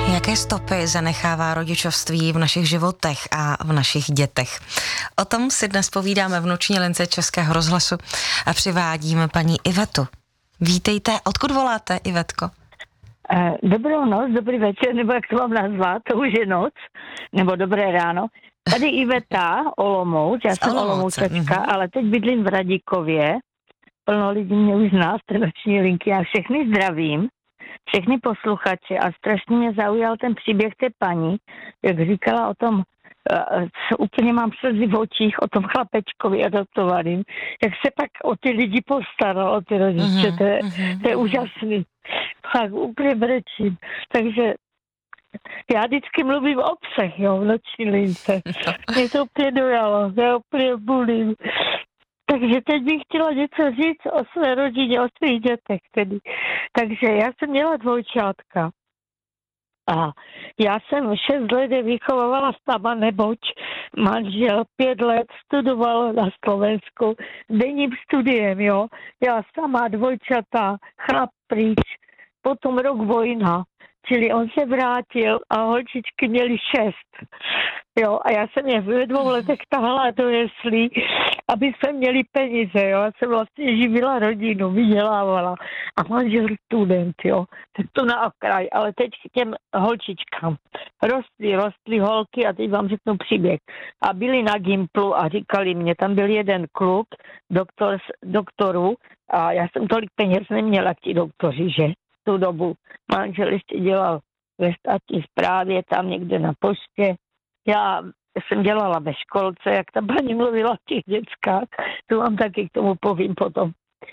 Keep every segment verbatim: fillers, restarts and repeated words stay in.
Jaké stopy zanechává rodičovství v našich životech a v našich dětech? O tom si dnes povídáme v noční lince Českého rozhlasu a přivádíme paní Ivetu. Vítejte, odkud voláte, Ivetko? Dobrou noc, dobrý večer, nebo jak to mám nazvat, to už je noc, nebo dobré ráno. Tady Iveta, Olomouc, já jsem Olomoučačka, mm-hmm. ale teď bydlím v Radíkově. Plno lidí mě už zná z té noční linky, já všechny zdravím, všechny posluchače a strašně mě zaujal ten příběh té paní, jak říkala o tom, co úplně mám slzy v očích, o tom chlapečkovi adoptovaným, jak se pak o ty lidi postaral, o ty rodiče, mm-hmm. to, je, to je úžasný. Fakt úplně brečím. Takže já vždycky mluvím o psech, jo, v noční lince. Mě to úplně dojalo, já úplně bulím. Takže teď bych chtěla něco říct o své rodině, o svých dětech tedy. Takže já jsem měla dvojčátka. A já jsem šest let vychovávala sama, neboť manžel pět let studoval na Slovensku denním studiem, jo. Já sama dvojčata, chlap pryč, potom rok vojna. Čili on se vrátil a holčičky měly šest. Jo, a já jsem je ve dvou letech tahala do jeslí, aby jsme měli peníze, jo. Já jsem vlastně živila rodinu, vydělávala. A manžel student, jo. Tak to na okraj, ale teď k těm holčičkám. Rostly, rostly holky a teď vám řeknu příběh. A byli na Gimplu a říkali mě, tam byl jeden kluk, doktor, doktorů, a já jsem tolik peněz neměla k ti doktoři, že? Tu dobu manžel ještě dělal ve státní správě, tam někde na poště. Já jsem dělala ve školce, jak ta paní mluvila v těch dětskách, to vám taky k tomu povím potom.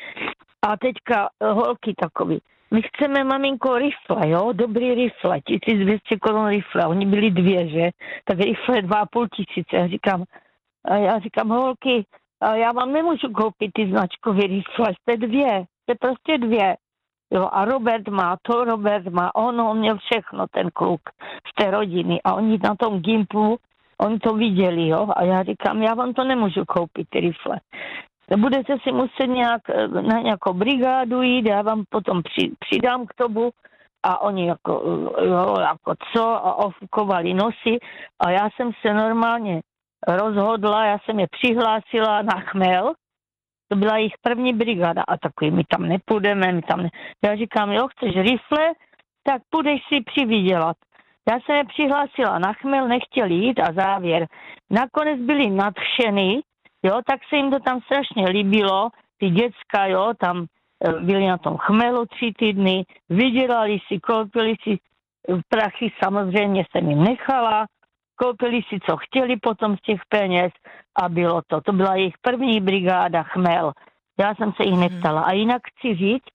A teďka holky takový. My chceme, maminko, rifle, jo, dobrý rifle, tisíc dvě stě korun rifle, oni byli dvě, že, tak rifle dva a půl tisíce, já říkám, a já říkám, holky, a já vám nemůžu koupit ty značkové rifle, jste dvě, jste prostě dvě. Jo, a Robert má to, Robert má ono, on měl všechno, ten kluk z té rodiny. A oni na tom Gimplu, oni to viděli, jo. A já říkám, já vám to nemůžu koupit, ty rifle. Budete si muset nějak, na nějakou brigádu jít, já vám potom při, přidám k tomu. A oni jako, jo, jako co, a ofukovali nosy. A já jsem se normálně rozhodla, já jsem je přihlásila na chmel. To byla jejich první brigáda a takový, my tam nepůjdeme, my tam ne... Já říkám, jo, chceš rifle, tak půjdeš si přivydělat. Já jsem je přihlásila na chmel, nechtěli jít a závěr. Nakonec byli nadšený, jo, tak se jim to tam strašně líbilo, ty děcka, jo, tam byli na tom chmelu tři týdny, vydělali si, koupili si prachy, samozřejmě jsem jim nechala, koupili si, co chtěli potom z těch peněz a bylo to. To byla jejich první brigáda chmel. Já jsem se jich neptala. A jinak chci říct,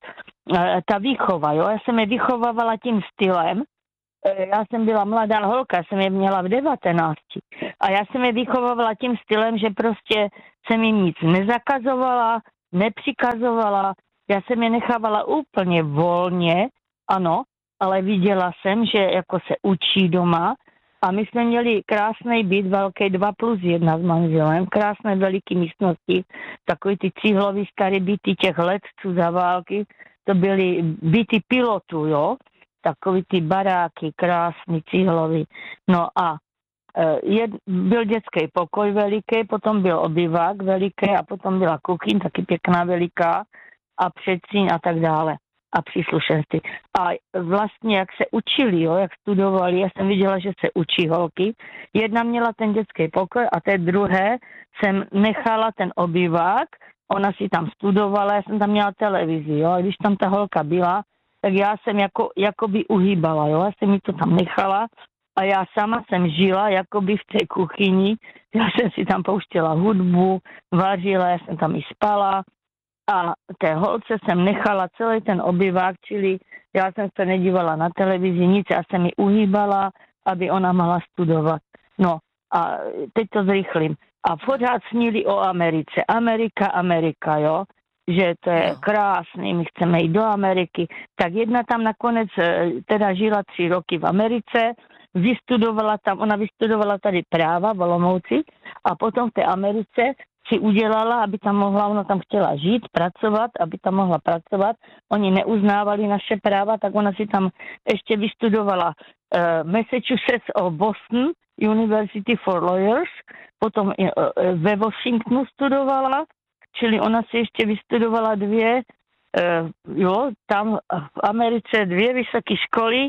ta výchova, jo, já jsem je vychovávala tím stylem. Já jsem byla mladá holka, já jsem je měla v devatenácti. A já jsem je vychovávala tím stylem, že prostě jsem jim nic nezakazovala, nepřikazovala. Já jsem je nechávala úplně volně, ano, ale viděla jsem, že jako se učí doma. A my jsme měli krásný byt, velký dva plus jedna s manželem, krásné veliký místnosti, takový ty cihlový starý byty těch letců za války, to byly byty pilotů, jo, takový ty baráky, krásný cihlový. No a je, byl dětský pokoj veliký, potom byl obyvák veliký a potom byla kuchyň, taky pěkná veliká a předsíň a tak dále. A příslušenství. A vlastně, jak se učili, jo, jak studovali, já jsem viděla, že se učí holky. Jedna měla ten dětský pokoj a té druhé jsem nechala ten obyvák, ona si tam studovala, já jsem tam měla televizi, jo, a když tam ta holka byla, tak já jsem jako, jakoby uhýbala, jo, já jsem mi to tam nechala a já sama jsem žila jakoby v té kuchyni, já jsem si tam pouštěla hudbu, vařila, já jsem tam i spala, a té holce jsem nechala celý ten obyvák, čili já jsem se nedívala na televizi, nic, já jsem ji uhýbala, aby ona mohla studovat. No a teď to zrychlím. A pořád snili o Americe. Amerika, Amerika, jo, že to je krásný, my chceme jít do Ameriky. Tak jedna tam nakonec teda žila tři roky v Americe, vystudovala tam, ona vystudovala tady práva v Olomouci a potom v té Americe si udělala, aby tam mohla, ona tam chtěla žít, pracovat, aby tam mohla pracovat. Oni neuznávali naše práva, tak ona si tam ještě vystudovala uh, Massachusetts of Boston University for Lawyers, potom uh, ve Washingtonu studovala, čili ona si ještě vystudovala dvě, uh, jo, tam v Americe dvě vysoké školy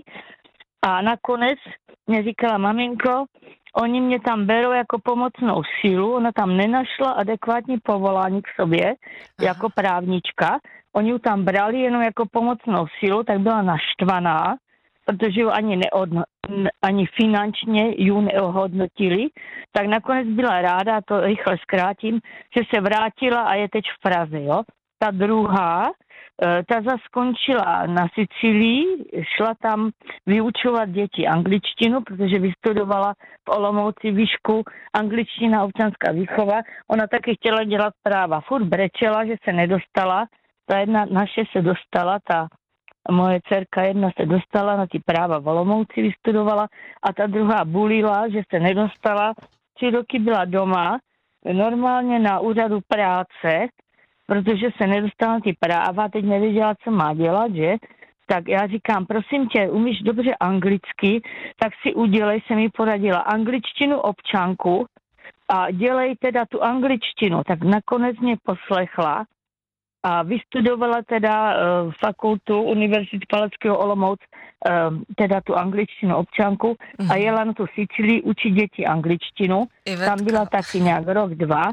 a nakonec mě říkala, maminko, oni mě tam berou jako pomocnou sílu, ona tam nenašla adekvátní povolání k sobě, aha, jako právnička. Oni ju tam brali jenom jako pomocnou sílu, tak byla naštvaná, protože ju ani, neodno, ani finančně ju neohodnotili. Tak nakonec byla ráda, to rychle zkrátím, že se vrátila a je teď v Praze, jo. Ta druhá, ta zase skončila na Sicílii, šla tam vyučovat děti angličtinu, protože vystudovala v Olomouci výšku angličtina občanská výchova. Ona taky chtěla dělat práva. Furt brečela, že se nedostala. Ta jedna naše se dostala, ta moje dcerka jedna se dostala na ty práva v Olomouci, vystudovala a ta druhá bulila, že se nedostala. Tři roky byla doma, normálně na úřadu práce, protože se nedostala ty práva, teď nevěděla, co má dělat, že? Tak já říkám, prosím tě, umíš dobře anglicky, tak si udělej, se mi poradila, angličtinu občanku a dělej teda tu angličtinu. Tak nakonec mě poslechla a vystudovala teda uh, fakultu Univerzity Palackého Olomouc, uh, teda tu angličtinu občanku mm. a jela na tu Sicílii učit děti angličtinu. Ivetka. Tam byla taky nějak rok, dva.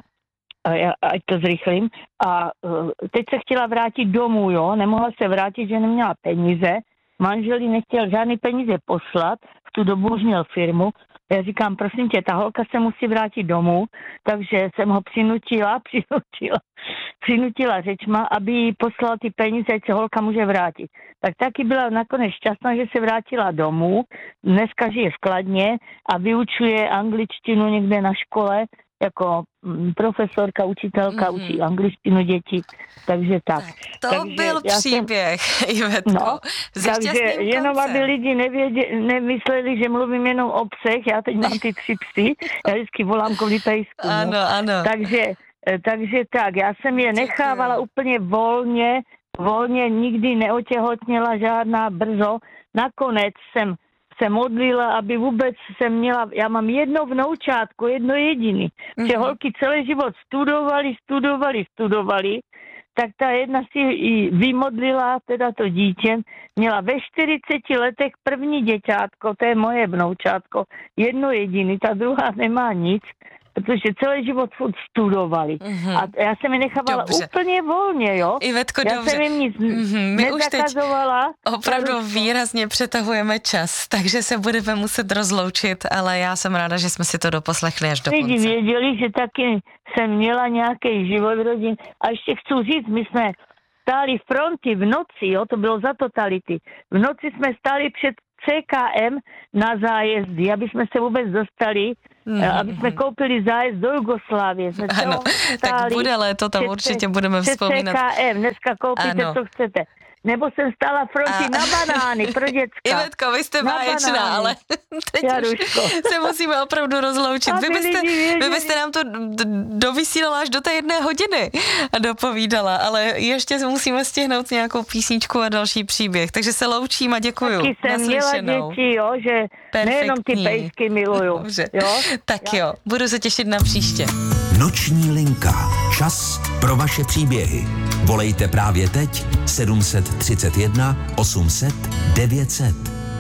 Ať to zrychlím. A uh, teď se chtěla vrátit domů, jo, nemohla se vrátit, že neměla peníze. Manžel jí nechtěl žádný peníze poslat, v tu dobu už měl firmu. Já říkám, prosím tě, ta holka se musí vrátit domů, takže jsem ho přinutila, přinutila, přinutila řečma, aby jí poslala ty peníze, ať se holka může vrátit. Tak taky byla nakonec šťastná, že se vrátila domů, dneska žije v Kladně a vyučuje angličtinu někde na škole, jako profesorka, učitelka, mm-hmm. učí angličtinu děti, takže tak. tak to takže byl příběh, jsem, Ivetko. No, takže jenom, aby lidi nevědě, nemysleli, že mluvím jenom o psech, já teď mám ty tři psy, já vždycky volám kvůli tajsku. Ano, ano. Takže, takže tak, já jsem je nechávala Děkuji. úplně volně, volně, nikdy neotěhotněla žádná brzo. Nakonec jsem se modlila, aby vůbec jsem měla, já mám jedno vnoučátko, jedno jediný, mm-hmm. že holky celý život studovali, studovali, studovali, tak ta jedna si i vymodlila, teda to dítě, měla ve čtyřiceti letech první děťátko, to je moje vnoučátko, jedno jediný, ta druhá nemá nic, protože celý život furt studovali. Mm-hmm. A já jsem je nechávala dobře. úplně volně, jo. Ivetko, já dobře. jsem jim nic mm-hmm. My nezakazovala. už teď opravdu já... výrazně přetahujeme čas, takže se budeme muset rozloučit, ale já jsem ráda, že jsme si to doposlechli až do konce. Lidi věděli, že taky jsem měla nějaký život v rodině. A ještě chci říct, my jsme stáli fronty v noci, jo, to bylo za totality. V noci jsme stáli před C K M na zájezdy, aby jsme se vůbec dostali, mm-hmm. aby jsme koupili zájezd do Jugoslávie. Jsme ano, tak bude léto, tam před, určitě budeme vzpomínat. C K M, dneska koupíte, ano. co chcete. Nebo jsem stála fronty a... na banány pro děcka. Ivetko, vy jste báječná, ale teď Jaruško. se musíme opravdu rozloučit. Vy byste, vy byste nám to dovysílala až do té jedné hodiny a dopovídala, ale ještě musíme stihnout nějakou písničku a další příběh. Takže se loučím a děkuju. Taky jsem měla děti, jo, že perfektní. Nejenom ty pejsky miluju. Dobře. Jo? Tak jo, budu se těšit na příště. Noční linka. Čas pro vaše příběhy. Volejte právě teď sedm set třicet jedna osm set devět set.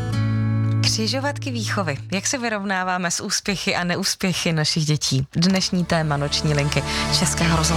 Křižovatky výchovy. Jak se vyrovnáváme s úspěchy a neúspěchy našich dětí? Dnešní téma Noční linky Českého rozhlasu.